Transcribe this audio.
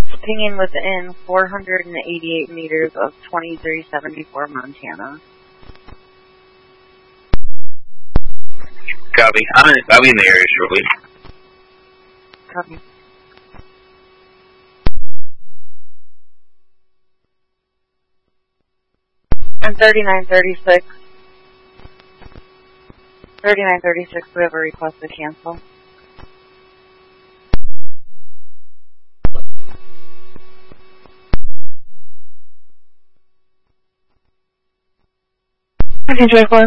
Pinging within 488 meters of 2374 Montana. Copy. I'll be in the area shortly. Copy. And 3936. 3936, we have a request to cancel. Okay, Joy 4.